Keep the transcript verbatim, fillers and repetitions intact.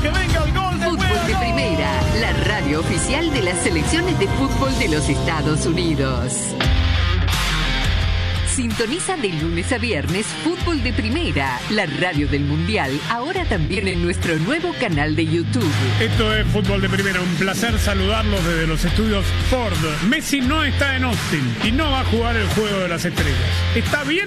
que venga el gol de Fútbol de Primera, la radio oficial de las selecciones de fútbol de los Estados Unidos. Sintoniza de lunes a viernes Fútbol de Primera, la radio del Mundial, ahora también en nuestro nuevo canal de YouTube. Esto es Fútbol de Primera, un placer saludarlos desde los estudios Ford. Messi no está en Austin y no va a jugar el Juego de las Estrellas. ¿Está bien